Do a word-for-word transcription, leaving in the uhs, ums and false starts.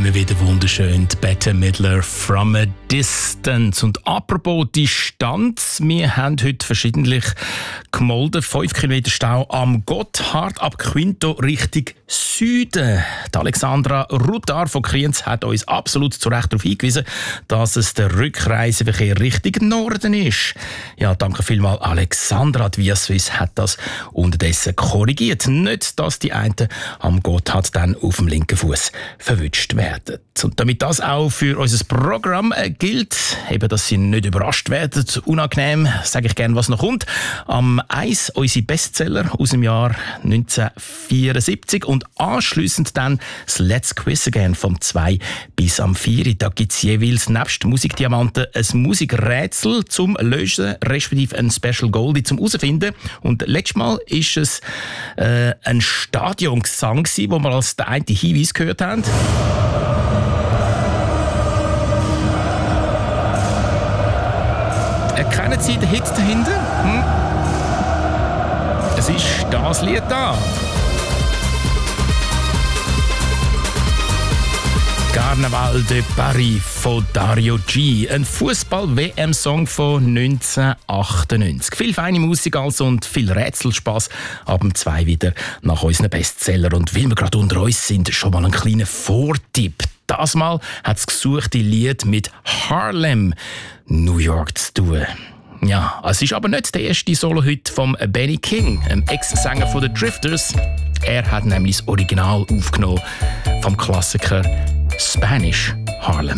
immer wieder wunderschön. Die Bette Midler «From a Distance». Und apropos Distanz, wir haben heute verschiedentlich gemolden. fünf Kilometer Stau am Gotthard ab Quinto Richtung Süden. Die Alexandra Rutar von Kriens hat uns absolut zu Recht darauf hingewiesen, dass es der Rückreiseverkehr Richtung Norden ist. Ja, danke vielmals, Alexandra. Die Via Swiss hat das unterdessen korrigiert. Nicht, dass die einen am Gotthard dann auf dem linken Fuß verwünscht werden. Und damit das auch für unser Programm gilt, eben, dass Sie nicht überrascht werden, unangenehm, sage ich gerne, was noch kommt. Am eins unsere Bestseller aus dem Jahr neunzehnhundertvierundsiebzig und anschliessend dann das Let's Quiz Again vom zwei bis am vier. Da gibt es jeweils nebst Musikdiamanten ein Musikrätsel zum Lösen, respektive ein Special Goldie zum Herausfinden. Und letztes Mal war es äh, ein Stadiongesang, wo wir als der eine Hinweis gehört haben. Erkennen Sie den Hit dahinter? Hm? Es ist das Lied da. Carnaval de Paris von Dario G. Ein Fußball-W M-Song von neunzehnhundertachtundneunzig. Viel feine Musik also und viel Rätselspaß. Ab dem zwei wieder nach unseren Bestseller. Und weil wir gerade unter uns sind, schon mal ein kleiner Vortipp. Das Mal hat das gesuchte Lied mit Harlem, New York zu tun. Ja, es ist aber nicht der erste Solo-Hit von Benny King, einem Ex-Sänger von den Drifters. Er hat nämlich das Original aufgenommen vom Klassiker Spanish Harlem.